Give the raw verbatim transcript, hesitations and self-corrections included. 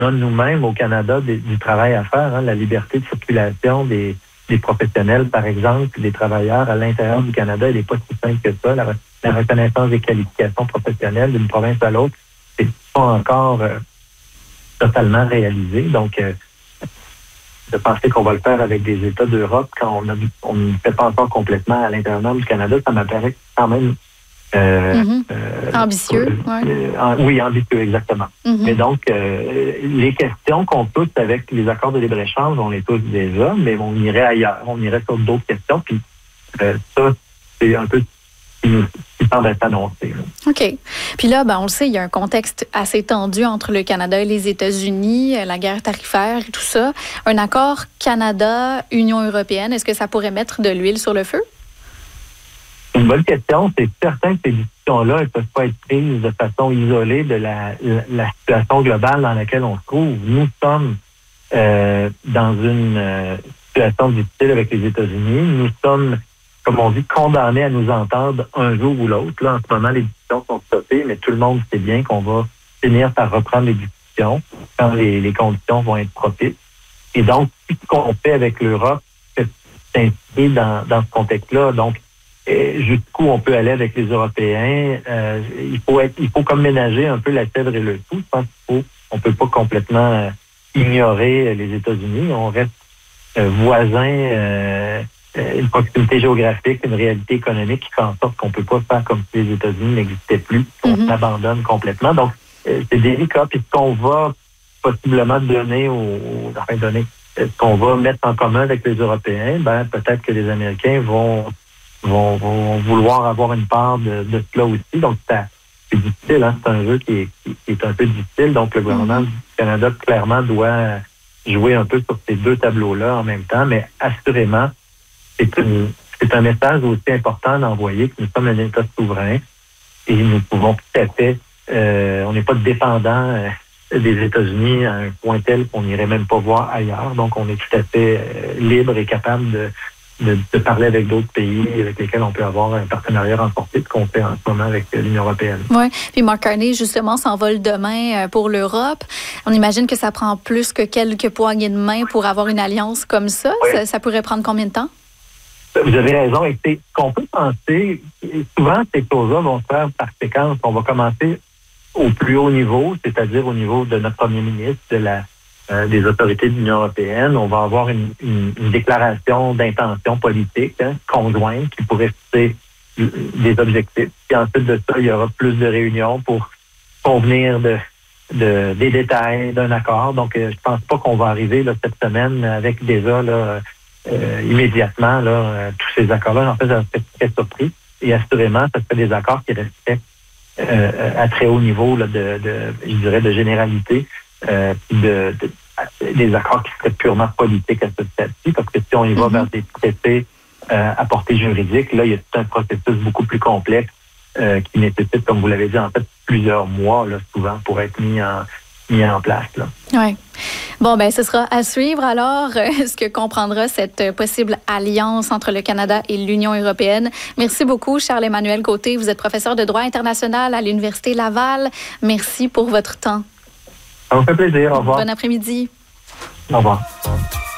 a nous-mêmes au Canada des, du travail à faire, hein, la liberté de circulation des, des professionnels, par exemple, des travailleurs à l'intérieur du Canada, elle n'est pas si simple que ça. La, la reconnaissance des qualifications professionnelles d'une province à l'autre, c'est pas encore euh, totalement réalisé. Donc, euh, de penser qu'on va le faire avec des États d'Europe quand on ne fait pas encore complètement à l'intérieur du Canada, ça m'apparaît quand même Euh, mm-hmm. euh, ambitieux, euh, ouais. euh, oui, ambitieux, exactement. Mm-hmm. Mais donc, euh, les questions qu'on pousse avec les accords de libre-échange, on les touche déjà, mais on irait ailleurs, on irait sur d'autres questions, puis euh, ça, c'est un peu ce qui nous qui semble être annoncé. Là. OK. Puis là, ben, on le sait, il y a un contexte assez tendu entre le Canada et les États-Unis, la guerre tarifaire et tout ça. Un accord Canada-Union européenne, est-ce que ça pourrait mettre de l'huile sur le feu? Une bonne question. C'est certain que ces discussions-là, elles ne peuvent pas être prises de façon isolée de la, la, la situation globale dans laquelle on se trouve. Nous sommes euh, dans une euh, situation difficile avec les États-Unis. Nous sommes, comme on dit, condamnés à nous entendre un jour ou l'autre. Là, en ce moment, les discussions sont stoppées, mais tout le monde sait bien qu'on va finir par reprendre les discussions quand les, les conditions vont être propices. Et donc, ce qu'on fait avec l'Europe, c'est s'inscrire dans, dans ce contexte-là. Donc, Et jusqu'où on peut aller avec les Européens. Euh, il faut être, il faut comme ménager un peu la chèvre et le chou. Je pense qu'il faut, on peut pas complètement euh, ignorer les États-Unis. On reste euh, voisins, euh, une proximité géographique, une réalité économique qui fait en sorte qu'on peut pas faire comme si les États-Unis n'existaient plus, qu'on mm-hmm. abandonne complètement. Donc, euh, c'est délicat. Puis ce qu'on va possiblement donner aux, enfin donner, ce qu'on va mettre en commun avec les Européens, ben peut-être que les Américains vont Vont, vont vouloir avoir une part de, de cela aussi. Donc, c'est, c'est difficile. Hein? C'est un jeu qui est, qui, qui est un peu difficile. Donc, le gouvernement du Canada, clairement, doit jouer un peu sur ces deux tableaux-là en même temps. Mais assurément, c'est, une, c'est un message aussi important d'envoyer que nous sommes un État souverain et nous pouvons tout à fait... Euh, on n'est pas dépendant euh, des États-Unis à un point tel qu'on n'irait même pas voir ailleurs. Donc, on est tout à fait euh, libre et capable de... De, de parler avec d'autres pays avec lesquels on peut avoir un partenariat renforcé, ce qu'on fait en ce moment avec l'Union européenne. Oui, puis Mark Carney, justement, s'envole demain pour l'Europe. On imagine que ça prend plus que quelques poignées de main pour avoir une alliance comme ça. Oui. Ça, ça pourrait prendre combien de temps? Vous avez raison. Et c'est, ce qu'on peut penser, souvent, ces choses-là vont se faire par séquence. On va commencer au plus haut niveau, c'est-à-dire au niveau de notre premier ministre, de la des autorités de l'Union européenne. On va avoir une, une, une déclaration d'intention politique hein, conjointe qui pourrait fixer des objectifs. Puis ensuite de ça, il y aura plus de réunions pour convenir de, de des détails d'un accord. Donc, euh, je pense pas qu'on va arriver là, cette semaine avec déjà là, euh, immédiatement là, euh, tous ces accords-là. En fait, ça serait très surpris. Et assurément, ça serait des accords qui respectent euh, à très haut niveau là, de, de, je dirais, de généralité. Euh, de, de, des accords qui seraient purement politiques à ce stade-ci, parce que si on y va mm-hmm. vers des traités euh, à portée juridique, là, il y a tout un processus beaucoup plus complexe euh, qui nécessite, comme vous l'avez dit, en fait, plusieurs mois, là, souvent, pour être mis en, mis en place. Là. Oui. Bon, ben ce sera à suivre alors euh, ce que comprendra cette possible alliance entre le Canada et l'Union européenne. Merci beaucoup, Charles-Emmanuel Côté. Vous êtes professeur de droit international à l'Université Laval. Merci pour votre temps. Ça me fait plaisir. Au revoir. Bon après-midi. Au revoir.